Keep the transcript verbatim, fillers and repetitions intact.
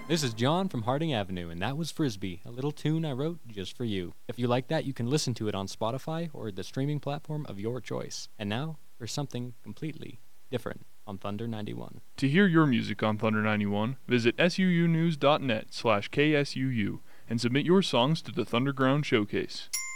This is John from Harding Avenue, and that was Frisbee, a little tune I wrote just for you. If you like that, you can listen to it on Spotify or the streaming platform of your choice. And now, for something completely different on Thunder ninety-one. To hear your music on Thunder ninety-one, visit suunews.net slash KSUU and submit your songs to the Thunderground Showcase.